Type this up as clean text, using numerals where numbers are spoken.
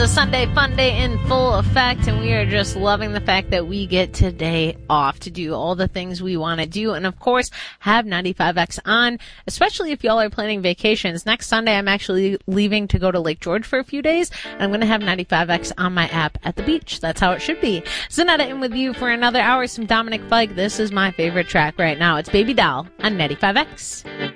a Sunday fun day in full effect, and we are just loving the fact that we get today off to do all the things we want to do, and of course, have 95X on, especially if y'all are planning vacations. Next Sunday, I'm actually leaving to go to Lake George for a few days, and I'm going to have 95X on my app at the beach. That's how it should be. Zanetta in with you for another hour, some Dominic Fike. This is my favorite track right now. It's Baby Doll on 95X.